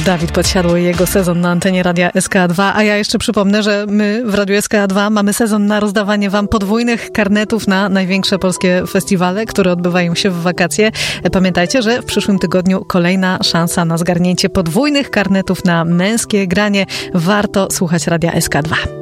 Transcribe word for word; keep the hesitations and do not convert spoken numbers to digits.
Dawid Podsiadły i jego sezon na antenie Radia S K dwa, a ja jeszcze przypomnę, że my w Radiu S K dwa mamy sezon na rozdawanie wam podwójnych karnetów na największe polskie festiwale, które odbywają się w wakacje. Pamiętajcie, że w przyszłym tygodniu kolejna szansa na zgarnięcie podwójnych karnetów na męskie granie. Warto słuchać Radia S K dwa.